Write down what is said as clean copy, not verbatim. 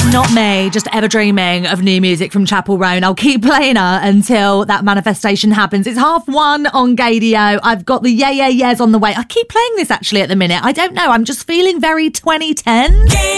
Not me, just ever dreaming of new music from Chapel Roan. I'll keep playing her until that manifestation happens. It's 1:30 on Gaydio. I've got the Yeah Yeah Yeahs on the way. I keep playing this actually at the minute. I don't know. I'm just feeling very 2010.